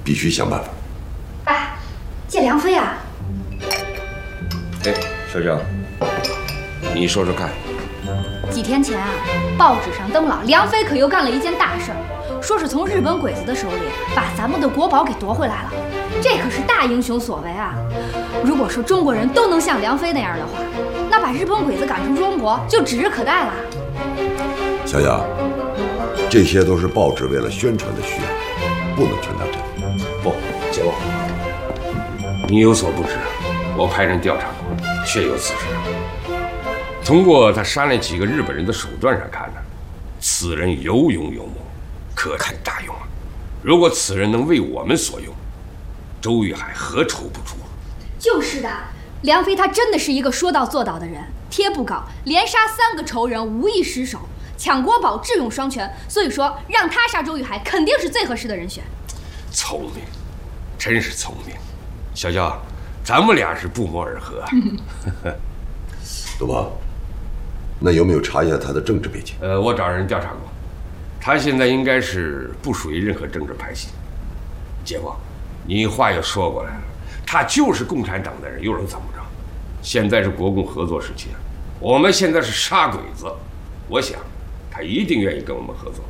必须想办法。 爸，借梁飞啊！ 哎，小江，你说说看。 几天前啊，报纸上登了，梁飞可又干了一件大事儿，说是从日本鬼子的手里把咱们的国宝给夺回来了。这可是大英雄所为啊！如果说中国人都能像梁飞那样的话，那把日本鬼子赶出中国就指日可待了。 小雅，这些都是报纸为了宣传的需要，不能全当真。 不，姐夫，你有所不知，我派人调查过，确有此事。通过他杀那几个日本人的手段上看呢，此人有勇有谋，可堪大用啊！如果此人能为我们所用，周玉海何愁不出？ 就是的，梁飞他真的是一个说到做到的人，贴布稿连杀3个仇人，无一失手，抢国宝智勇双全，所以说让他杀周玉海肯定是最合适的人选。 聪明，真是聪明，小娇，咱们俩是不谋而合啊。 董宝，那有没有查一下他的政治背景？ 我找人调查过，他现在应该是不属于任何政治派系。姐夫，你话又说过来了，他就是共产党的人，又能怎么着？现在是国共合作时期，我们现在是杀鬼子，我想他一定愿意跟我们合作。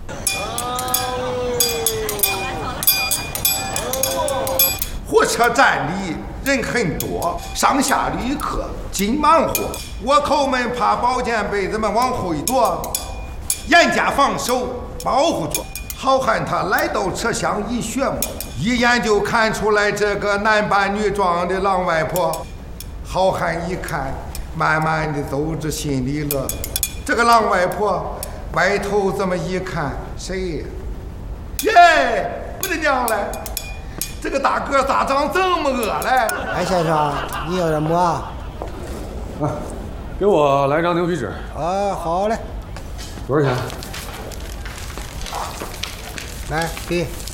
火车站里人很多，上下旅客尽忙活。倭寇们怕宝剑被子们往后一躲，严加防守保护着。好汉他来到车厢一旋目，一眼就看出来这个男扮女装的狼外婆。好汉一看，慢慢的走着心里乐。这个狼外婆歪头这么一看，谁呀？耶，我的娘嘞！这个大个咋长这么饿嘞？ 哎，先生，你要点馍啊？ 啊，给我来张牛皮纸。 啊，好嘞。 多少钱？ 来，给。